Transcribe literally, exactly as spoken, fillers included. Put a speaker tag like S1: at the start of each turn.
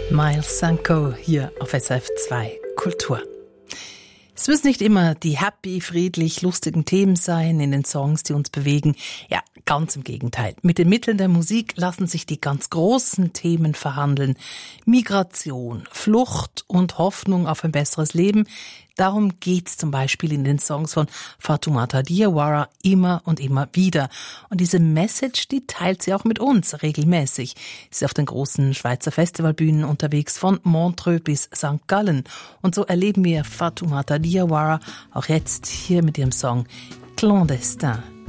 S1: Miles Sanko hier auf S R F zwei Kultur. Es müssen nicht immer die happy, friedlich, lustigen Themen sein in den Songs, die uns bewegen. Ja, ganz im Gegenteil. Mit den Mitteln der Musik lassen sich die ganz großen Themen verhandeln. Migration, Flucht und Hoffnung auf ein besseres Leben. Darum geht's zum Beispiel in den Songs von Fatoumata Diawara immer und immer wieder. Und diese Message, die teilt sie auch mit uns regelmäßig. Sie ist auf den großen Schweizer Festivalbühnen unterwegs, von Montreux bis Sankt Gallen. Und so erleben wir Fatoumata Diawara auch jetzt hier mit ihrem Song Clandestin.